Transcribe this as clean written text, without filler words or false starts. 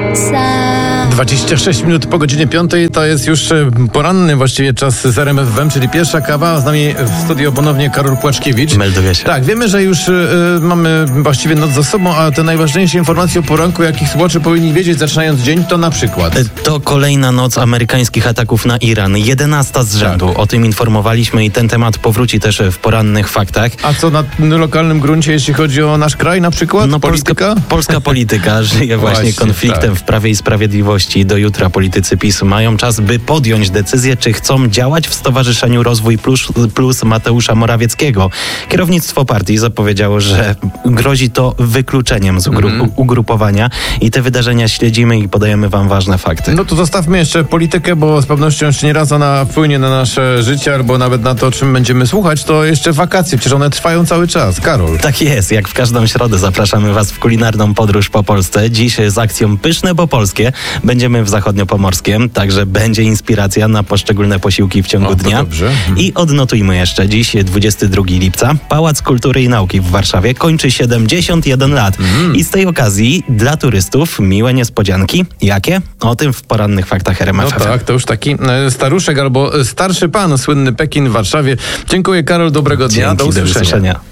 sam. 26 minut po godzinie 5 to jest już poranny właściwie czas z RMF FM, czyli pierwsza kawa. Z nami w studio ponownie Karol Płaczkiewicz. Melduję się. Tak, wiemy, że już mamy właściwie noc za sobą, a te najważniejsze informacje o poranku, jakich słuchacze powinni wiedzieć, zaczynając dzień, to na przykład. To kolejna noc amerykańskich ataków na Iran. 11 z rzędu. Tak. O tym informowaliśmy i ten temat powróci też w porannych faktach. A co na lokalnym gruncie, jeśli chodzi o nasz kraj na przykład? No, Polityka? Polska polityka żyje właśnie konfliktem w Prawie i Sprawiedliwości. Do jutra politycy PiS mają czas, by podjąć decyzję, czy chcą działać w Stowarzyszeniu Rozwój Plus Mateusza Morawieckiego. Kierownictwo partii zapowiedziało, że grozi to wykluczeniem z ugrupowania i te wydarzenia śledzimy i podajemy wam ważne fakty. No to zostawmy jeszcze politykę, bo z pewnością jeszcze nie raz ona wpłynie na nasze życie, albo nawet na to, czym będziemy słuchać. To jeszcze wakacje, przecież one trwają cały czas. Karol. Tak jest, jak w każdą środę zapraszamy was w kulinarną podróż po Polsce. Dziś z akcją Pyszne bo Polskie. Będziemy w Zachodniopomorskiem, także będzie inspiracja na poszczególne posiłki w ciągu dnia. Dobrze. I odnotujmy jeszcze dziś, 22 lipca, Pałac Kultury i Nauki w Warszawie kończy 71 lat. I z tej okazji dla turystów miłe niespodzianki. Jakie? O tym w porannych faktach RMF. No tak, to już taki staruszek albo starszy pan, słynny Pekin w Warszawie. Dziękuję, Karol, dobrego dnia. Dzięki, do usłyszenia.